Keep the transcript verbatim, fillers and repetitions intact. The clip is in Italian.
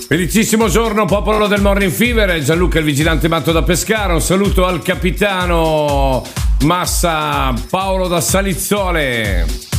Felicissimo giorno, popolo del Morning Fever. Gianluca, il vigilante matto da Pescara. Un saluto al capitano Massa Paolo da Salizzole.